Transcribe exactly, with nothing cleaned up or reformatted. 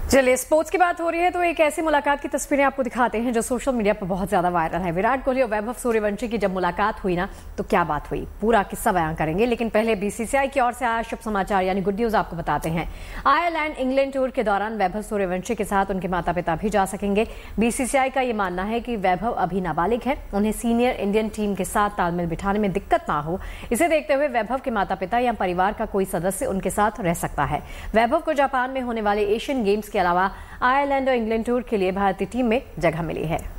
चलिए, स्पोर्ट्स की बात हो रही है तो एक ऐसी मुलाकात की तस्वीरें आपको दिखाते हैं जो सोशल मीडिया पर बहुत ज्यादा वायरल है। विराट कोहली और वैभव सूर्यवंशी की जब मुलाकात हुई ना तो क्या बात हुई, पूरा किस्सा बयान करेंगे। लेकिन पहले बीसीसीआई की ओर से आया शुभ समाचार यानी गुड न्यूज आपको बताते हैं। आयरलैंड इंग्लैंड टूर के दौरान वैभव सूर्यवंशी के साथ उनके माता पिता भी जा सकेंगे। बीसीसीआई का ये मानना है कि वैभव अभी नाबालिग है, उन्हें सीनियर इंडियन टीम के साथ तालमेल बिठाने में दिक्कत ना हो, इसे देखते हुए वैभव के माता पिता या परिवार का कोई सदस्य उनके साथ रह सकता है। वैभव को जापान में होने वाले एशियन गेम्स के अलावा आयरलैंड और इंग्लैंड टूर के लिए भारतीय टीम में जगह मिली है।